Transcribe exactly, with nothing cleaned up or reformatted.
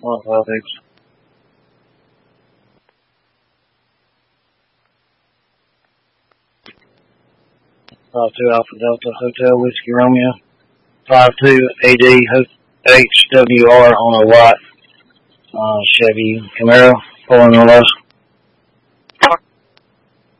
Well, well, thanks. five two Alpha Delta Hotel Whiskey Romeo. five two A D H W R on a white uh, Chevy Camaro, pulling the low.